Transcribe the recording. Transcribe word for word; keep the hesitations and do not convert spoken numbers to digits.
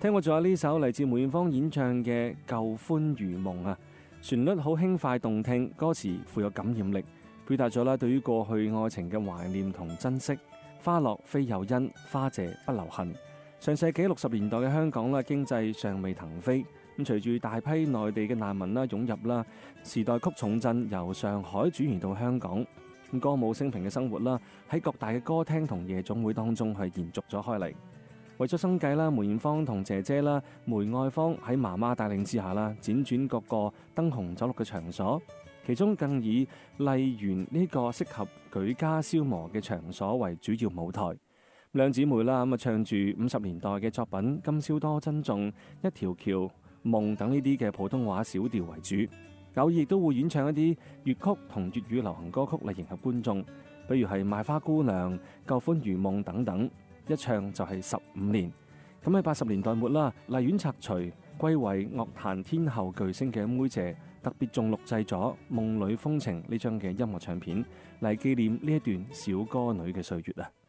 聽過仲有呢首嚟自梅艷芳演唱嘅《舊歡如夢》啊，旋律好輕快動聽，歌詞富有感染力，表達咗啦對於過去愛情嘅懷念同珍惜。花落非有因，花謝不留痕。上世紀六十年代嘅香港啦，經濟尚未騰飛，咁隨住大批內地嘅難民啦湧入啦，時代曲重鎮由上海轉移到香港，咁歌舞升平嘅生活啦，喺各大嘅歌廳同夜總會當中係延續咗開嚟。為咗生計啦，梅艷芳同姐姐啦梅愛芳喺媽媽帶領之下啦，輾轉各個燈紅酒綠嘅場所，其中更以麗園呢個適合舉家消磨嘅場所為主要舞台。兩姊妹啦咁啊唱住五十年代嘅作品《今宵多珍重》、一條橋、夢等呢啲嘅普通話小調為主，偶爾亦都會演唱一啲粵曲同粵語流行歌曲嚟迎合觀眾，比如係《賣花姑娘》、《舊歡如夢》等等。一唱就係十五年。咁喺八十年代末啦，麗苑拆除歸為樂壇天后巨星嘅梅姐，特別仲錄製咗《夢裏風情》呢張嘅音樂唱片嚟紀念呢一段小歌女嘅歲月啊！